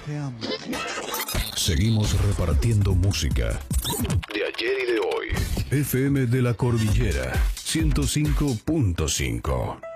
Te amo. Seguimos repartiendo música de ayer y de hoy. FM de la Cordillera 105.5.